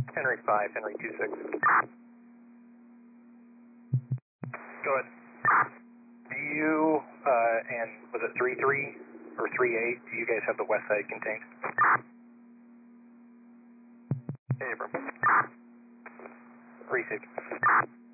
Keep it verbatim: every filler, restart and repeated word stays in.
Henry five, Henry two six. Go ahead. Do you, uh, and was it three three or three eight, do you guys have the west side contained? Abram. Received.